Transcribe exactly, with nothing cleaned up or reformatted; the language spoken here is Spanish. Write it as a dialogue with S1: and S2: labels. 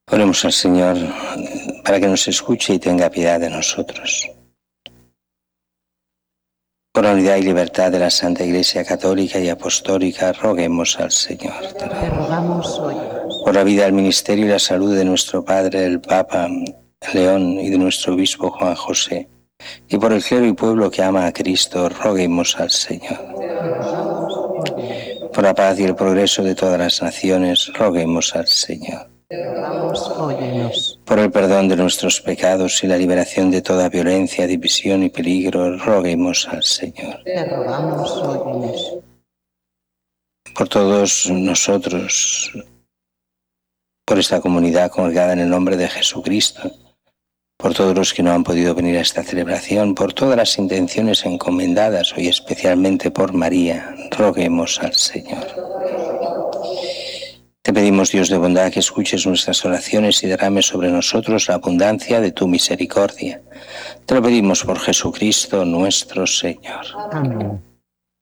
S1: Oremos al Señor para que nos escuche y tenga piedad de nosotros. Por la unidad y libertad de la Santa Iglesia Católica y Apostólica, roguemos al Señor.
S2: Te rogamos hoy.
S1: Por la vida, el ministerio y la salud de nuestro Padre, el Papa León, y de nuestro Obispo Juan José, y por el clero y pueblo que ama a Cristo, roguemos al Señor. Por la paz y el progreso de todas las naciones, roguemos al Señor. Por el perdón de nuestros pecados y la liberación de toda violencia, división y peligro, roguemos al Señor.
S2: Te rogamos, óyenos.
S1: Por todos nosotros, por esta comunidad congregada en el nombre de Jesucristo, por todos los que no han podido venir a esta celebración, por todas las intenciones encomendadas, hoy especialmente por María, roguemos al Señor. Te pedimos, Dios de bondad, que escuches nuestras oraciones y derrames sobre nosotros la abundancia de tu misericordia. Te lo pedimos por Jesucristo nuestro Señor.
S2: Amén.